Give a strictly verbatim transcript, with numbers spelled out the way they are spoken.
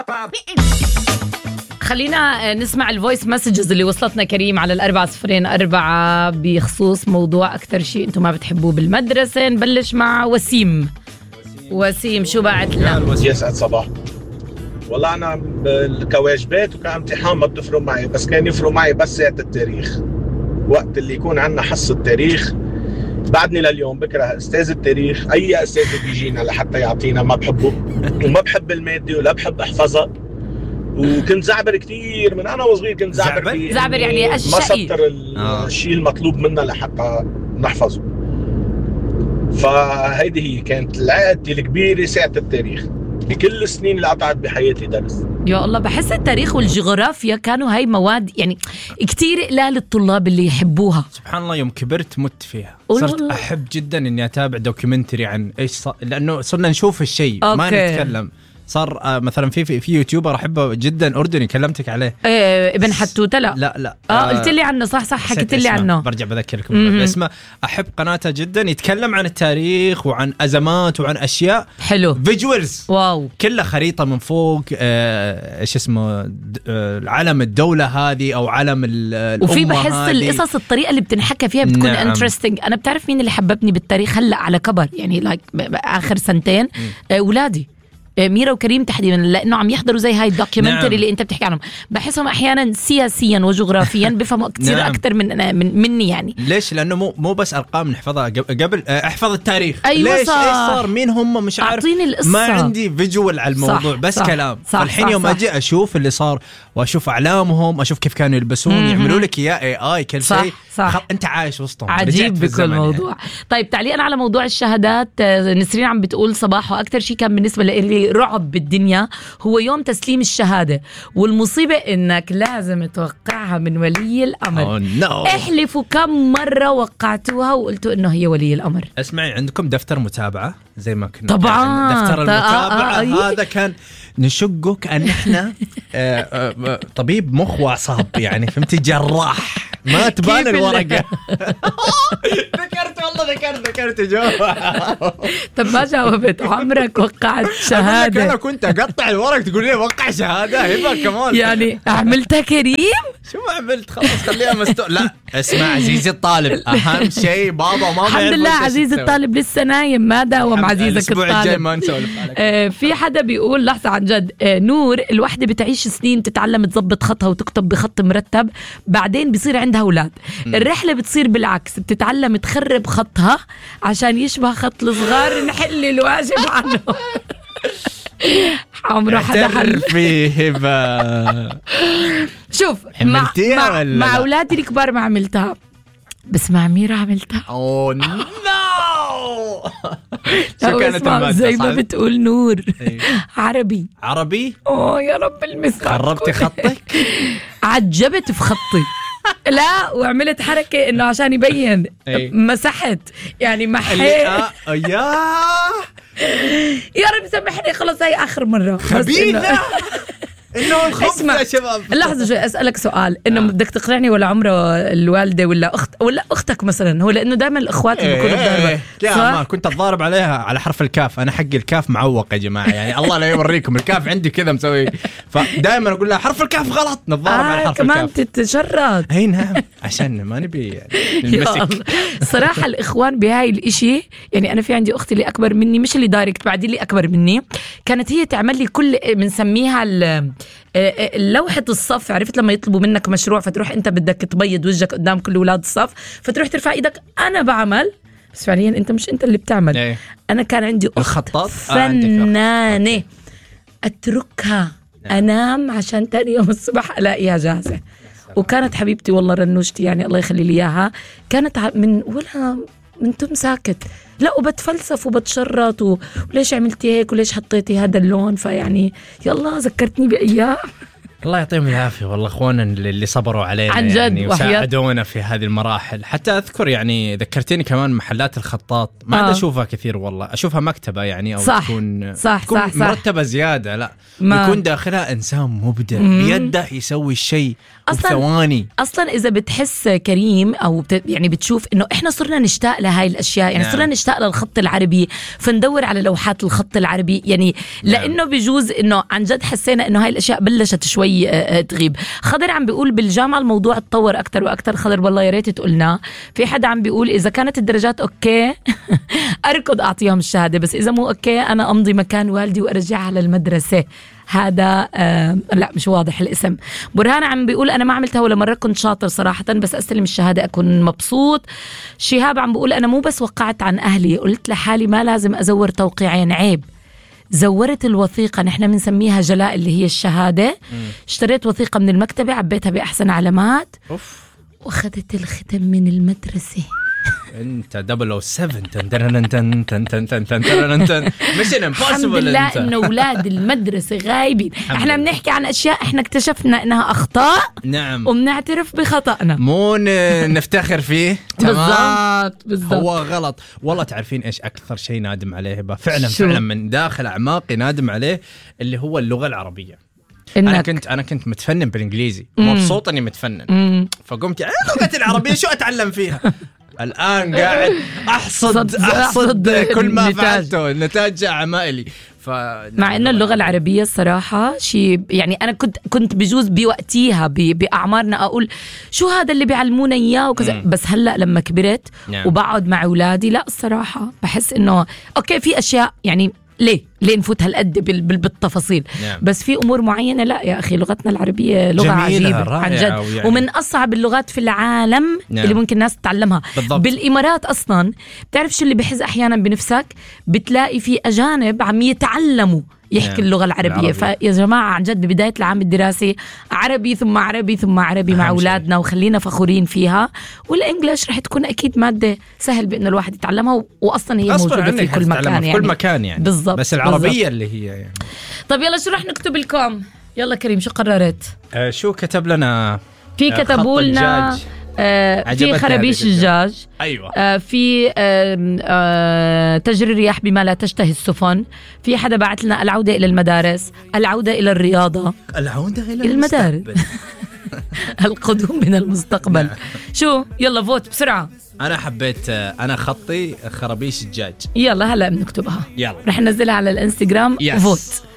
خلينا نسمع الفويس مسجز اللي وصلتنا كريم على الأربعة صفرين أربعة بخصوص موضوع أكثر شيء أنتم ما بتحبوه بالمدرسة. نبلش مع وسيم. وسيم شو بعت لنا؟ يسعد صباح. والله أنا كواجبات وكامتحان ما بتفرق معي، بس كان يفرق معي بس ساعة التاريخ. وقت اللي يكون عنا حصة تاريخ بعدني لليوم بكره استاذ التاريخ. اي استاذ بيجينا لحتى يعطينا ما بحبه وما بحب الماده ولا بحب احفظها، وكنت زعبر كتير من انا وصغير. كنت زعبر زعبر يعني الشقي، ما سطر الشيء المطلوب منا لحتى نحفظه. فهيدي هي كانت العقدتي الكبيره ساعه التاريخ بكل السنين اللي قطعت بحياتي درس. يا الله، بحس التاريخ والجغرافيا كانوا هاي مواد يعني كتير قلال الطلاب اللي يحبوها. سبحان الله يوم كبرت مت فيها. صرت أحب جدا إني أتابع دوكيومنتري عن إيش صار، لأنه صرنا نشوف الشيء ما نتكلم. صار آه مثلا في في, في يوتيوبر أحبه جدا أردني كلمتك عليه. إيه ابن حتوتة. لا لا لا آه قلت لي عنه. صح صح حكيت لي عنه. برجع بذكركم اسمه. أحب قناته جدا، يتكلم عن التاريخ وعن أزمات وعن أشياء حلو. فيجوالز واو، كلها خريطة من فوق. آه إيش اسمه آه علم الدولة هذه أو علم الأمة. وفي بحس هذه. القصص الطريقة اللي بتنحكى فيها بتكون نعم. انترستينج. أنا بتعرف مين اللي حببني بالتاريخ هلأ على كبر يعني لايك آخر سنتين؟ أولادي ميرا وكريم تحديدا، لأنه عم يحضروا زي هاي الدوكيومنتري نعم. اللي أنت بتحكي عنهم. بحسهم أحيانا سياسيا وجغرافيا بفهموا كتير نعم. أكتر من, من مني يعني. ليش؟ لأنه مو مو بس أرقام نحفظها قبل احفظ التاريخ. أيوة ليش؟ صح. إيش صار؟ مين هم؟ مش عارف. ما عندي فيجوال على الموضوع صح. بس صح. كلام. فالحين يوم صح. أجي أشوف اللي صار وأشوف أعلامهم، أشوف كيف كانوا يلبسون، يعملوا لك إياه إي آي كل شيء. خل... أنت عايش وسطهم. عجيب بكل موضوع يعني. طيب تعليقا على موضوع الشهادات، نسرين عم بتقول صباح وأكتر شيء كان بالنسبة لي رعب بالدنيا هو يوم تسليم الشهادة، والمصيبة إنك لازم توقعها من ولي الأمر. oh, no. احلفوا كم مرة وقعتوها وقلتوا إنه هي ولي الأمر. اسمعي، عندكم دفتر متابعة زي ما كنا طبعا يعني دفتر المتابعة آه آه هذا كان نشقه كأن احنا طبيب مخ وأعصاب يعني، فهمتي؟ جراح ما تبان الورقة. ذكرت والله ذكرت ذكرت جواب. طب ما جاوبت عمرك وقعت شهادة؟ أنا كنت أقطع الورق تقول لي وقع شهادة هبة كمان يعني عملتها كريم؟ شو ما عملت؟ خلص خليها مستوى. لا اسمع عزيزي الطالب، أهم شيء بابا وماما الحمد لله عزيزي الطالب لسه نايم، ما داوم عزيزك الطالب. ما نسولف عليك. آه في حدا بيقول لحظة عن جد، آه نور الوحدة بتعيش سنين تتعلم تضبط خطها وتكتب بخط مرتب، بعدين بيصير عندها أولاد. الرحلة بتصير بالعكس، بتتعلم تخرب خطها عشان يشبه خط الصغار نحل الواجب عنه. عمره حدا حل فيه هبة. شوف مع, مع, مع أولادي الكبار ما عملتها، بس مع ميرا عملتها. أوه نو. شو كانت المادة؟ زي ما بتقول نور عربي. عربي؟ أوه يا رب المسك. خربتي خطك؟ عجبت في خطي. لا وعملت حركة إنه عشان يبين مسحت يعني محيت. يا يا رب سامحني خلاص هاي آخر مرة. خبيثة. إنه الخبز يا شباب. لحظة شوي أسألك سؤال، إنه بدك تقنعني ولا عمره الوالدة ولا أخت ولا أختك مثلا؟ هو لأنه دائما الأخوات اللي بيكونوا ضاربة. لا ما كنت أتضارب عليها على حرف الكاف. أنا حق الكاف معوق يا جماعة يعني، الله لا يوريكم الكاف عندي كذا مسوي، فدائما أقول لها حرف الكاف غلط نتضارب آه على حرف كمان الكاف. كمان تتشرد. أي نعم عشان ما نبي نمسك. صراحة الإخوان بهاي الإشي يعني، أنا في عندي أختي اللي أكبر مني، مش اللي دايركت بعدين اللي أكبر مني، كانت هي تعمل لي كل بنسميها لوحة الصف. عرفت لما يطلبوا منك مشروع فتروح أنت بدك تبيض وجهك قدام كل أولاد الصف، فتروح ترفع إيدك أنا بعمل، بس فعليا أنت مش أنت اللي بتعمل. أيه. أنا كان عندي أخت فنانة آه أتركها نعم. أنام عشان تاني يوم الصبح ألاقيها جاهزة. وكانت حبيبتي والله رنوشتي يعني الله يخلي لي إياها، كانت من ولا من تم ساكت لا وبتفلسف وبتشرط وليش عملتي هيك وليش حطيتي هذا اللون، فيعني يلا ذكرتني بأيام. الله يعطيهم العافيه والله اخواننا اللي صبروا علينا عن جد يعني وحياة. وساعدونا في هذه المراحل. حتى اذكر يعني ذكرتني كمان محلات الخطاط ما عاد آه. اشوفها كثير والله، اشوفها مكتبه يعني او صح. تكون صح تكون صح صح. مرتبه زياده، لا ما- يكون داخلها انسان مبدع مم. بيده يسوي الشيء أصلاً- بثواني. اصلا اذا بتحس كريم او بت يعني بتشوف انه احنا صرنا نشتاق لهاي الاشياء، يعني نعم. صرنا نشتاق للخط العربي، فندور على لوحات الخط العربي يعني نعم. لانه بجوز انه عن جد حسينا انه هاي الاشياء بلشت شوي آه، آه، تغيب. خضر عم بيقول بالجامعه الموضوع تطور اكثر واكثر. خضر والله يا ريت تقولنا. في حدا عم بيقول اذا كانت الدرجات اوكي اركض اعطيهم الشهاده، بس اذا مو اوكي انا امضي مكان والدي وارجعها للمدرسه. هذا آه لا مش واضح الاسم. برهان عم بيقول أنا ما عملتها ولا مرة، كنت شاطر صراحة بس أستلم الشهادة أكون مبسوط. شهاب عم بيقول أنا مو بس وقعت عن أهلي، قلت لحالي ما لازم أزور توقيعين، عيب زورت الوثيقة، نحن بنسميها جلاء اللي هي الشهادة. اشتريت وثيقة من المكتبة عبيتها بأحسن علامات اوف وأخذت الختم من المدرسة. انت دبل او سفن تن تن تن تن تن تن تن تن تن مش الحمد لله إنه أولاد المدرسة غايبين. احنا بنحكي عن أشياء احنا اكتشفنا إنها أخطاء نعم وبنعترف بخطأنا. مو ن- نفتخر فيه. تمام بالضبط بالضبط. هو غلط والله. تعرفين ايش اكثر شيء نادم عليه بقى؟ فعلا شو؟ فعلا من داخل اعماقي نادم عليه، اللي هو اللغه العربيه. انا إنك كنت انا كنت متفنن بالانجليزي، مم. مبسوط اني متفنن، مم. فقمت يعني اللغه العربيه شو اتعلم فيها. الان قاعد احصد أحصد- احصد كل ما النتاج. فعلته، نتاج اعمالي. ف مع انه اللغه العربيه الصراحه شيء يعني انا كنت كنت بجوز بوقتيها ب- باعمارنا اقول شو هذا اللي بيعلمونا اياه وكذا، مم. بس هلا لما كبرت نعم. وبقعد مع اولادي لا الصراحه بحس انه اوكي في اشياء يعني ليه ليه نفوت هالقد بال- بال- بالتفاصيل. نعم. بس في امور معينه لا يا اخي لغتنا العربيه لغه جميلة، عجيبه رائعة، عن جد ويعني- ومن اصعب اللغات في العالم نعم. اللي ممكن الناس تتعلمها. بالضبط. بالامارات اصلا بتعرف شو اللي بحز احيانا بنفسك بتلاقي في اجانب عم يتعلموا يحكي نعم. اللغه العربيه. العربية. فيا جماعه عن جد ببدايه العام الدراسي عربي ثم عربي ثم عربي مع أهم شيء. اولادنا وخلينا فخورين فيها. والانجليش رح تكون اكيد ماده سهل بانه الواحد يتعلمها و- واصلا هي غصباً موجوده في عنك كل حتتعلمها مكان في يعني كل مكان يعني. بالضبط بس العربيه بالضبط. اللي هي يعني. طيب يلا شو رح نكتب لكم؟ يلا كريم شو قررت؟ آه شو كتب لنا؟ في آه، كتبوا خط لنا الدجاج. آه في عجبتني خرابيش هذه الفكرة. الدجاج، ايوه آه في آه آه تجري الرياح بما لا تشتهي السفن. في حدا بعت لنا العودة إلى المدارس، العودة إلى الرياضة، العوده الى إلى المدارس. المستقبل. القدوم من المستقبل. شو يلا فوت بسرعة. انا حبيت آه، انا خطي خرابيش الدجاج. يلا هلا بنكتبها، يلا رح ننزلها على الانستغرام Yes. فوت.